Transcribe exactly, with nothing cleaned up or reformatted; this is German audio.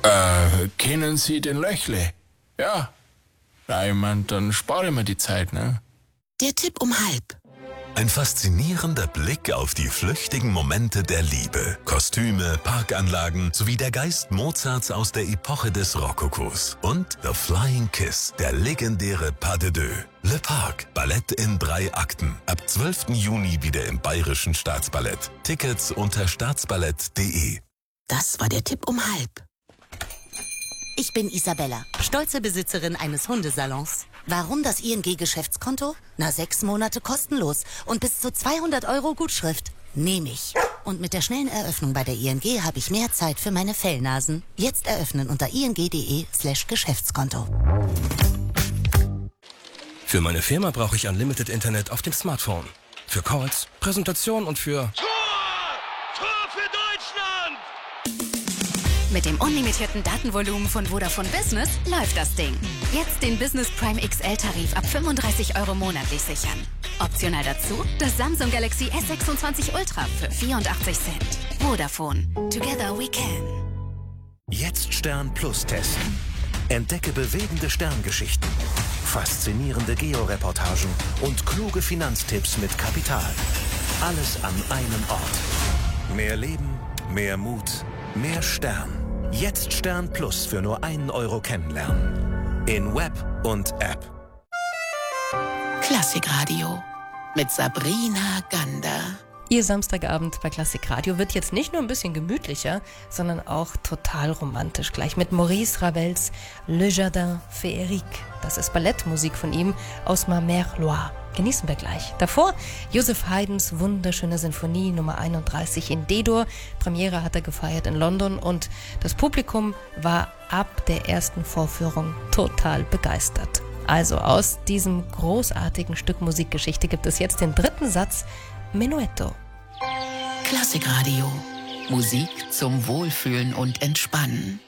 Äh, kennen Sie den Löchle? Ja. Ja, ich mein, dann spare ich mir die Zeit, ne? Der Tipp um halb. Ein faszinierender Blick auf die flüchtigen Momente der Liebe, Kostüme, Parkanlagen sowie der Geist Mozarts aus der Epoche des Rokokos und The Flying Kiss, der legendäre Pas de Deux. Le Parc, Ballett in drei Akten. Ab zwölften Juni wieder im Bayerischen Staatsballett. Tickets unter staatsballett punkt de. Das war der Tipp um halb. Ich bin Isabella, stolze Besitzerin eines Hundesalons. Warum das I N G-Geschäftskonto? Na, sechs Monate kostenlos und bis zu zweihundert Euro Gutschrift. Nehme ich. Und mit der schnellen Eröffnung bei der I N G habe ich mehr Zeit für meine Fellnasen. Jetzt eröffnen unter ing.de slash Geschäftskonto. Für meine Firma brauche ich Unlimited Internet auf dem Smartphone. Für Calls, Präsentation und für... Tor! Tor für Deutschland! Mit dem unlimitierten Datenvolumen von Vodafone Business läuft das Ding. Jetzt den Business Prime X L-Tarif ab fünfunddreißig Euro monatlich sichern. Optional dazu das Samsung Galaxy S sechsundzwanzig Ultra für vierundachtzig Cent. Vodafone. Together we can. Jetzt Stern Plus testen. Entdecke bewegende Sterngeschichten, faszinierende Georeportagen und kluge Finanztipps mit Kapital. Alles an einem Ort. Mehr Leben, mehr Mut, mehr Stern. Jetzt Stern Plus für nur einen Euro kennenlernen. In Web und App. Klassikradio mit Sabrina Gander. Ihr Samstagabend bei Klassikradio wird jetzt nicht nur ein bisschen gemütlicher, sondern auch total romantisch. Gleich mit Maurice Ravels Le Jardin Féerique. Das ist Ballettmusik von ihm aus Ma Mère Loire. Genießen wir gleich. Davor Joseph Haydns wunderschöne Sinfonie Nummer einunddreißig in D-Dur. Premiere hat er gefeiert in London und das Publikum war ab der ersten Vorführung total begeistert. Also aus diesem großartigen Stück Musikgeschichte gibt es jetzt den dritten Satz, Menuetto. Klassikradio. Musik zum Wohlfühlen und Entspannen.